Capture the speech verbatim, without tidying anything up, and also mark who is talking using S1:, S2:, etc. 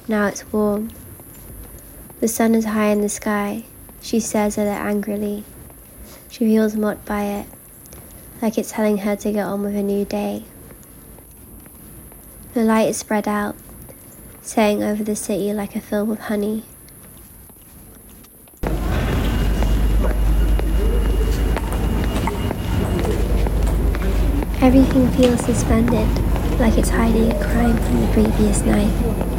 S1: Now it's warm. The sun is high in the sky. She stares at it angrily. She feels mocked by it, like it's telling her to get on with a new day. The light is spread out, setting over the city like a film of honey. Everything feels suspended, like it's hiding a crime from the previous night.